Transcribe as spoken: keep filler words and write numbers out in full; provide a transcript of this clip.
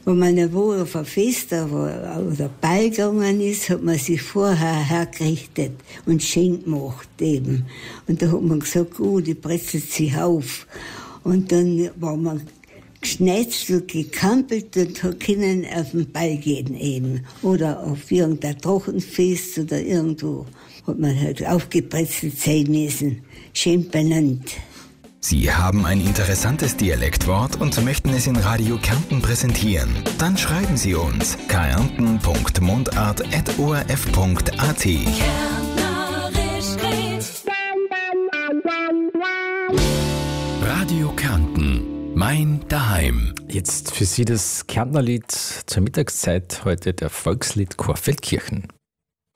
Wenn man wo auf ein Fest oder Ball gegangen ist, hat man sich vorher hergerichtet und schön gemacht eben. Und da hat man gesagt, oh, die bretzelt sich auf. Und dann war man geschnetzt und gekampelt und hat können auf den Ball gehen eben. Oder auf irgendein Trockenfest oder irgendwo hat man halt aufgebrezelt sein müssen. Schön benannt. Sie haben ein interessantes Dialektwort und möchten es in Radio Kärnten präsentieren? Dann schreiben Sie uns kärnten punkt mundart at o r f punkt a t. Radio Kärnten, mein Daheim. Jetzt für Sie das Kärntnerlied zur Mittagszeit, heute der Volksliedchor Feldkirchen.